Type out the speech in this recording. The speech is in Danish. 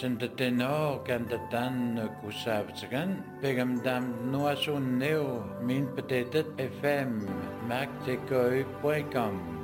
Tindatino Kandatan Kusavzagan, Begam Dam Noasun Neo, Min Petetet FM, MacTecoy.com.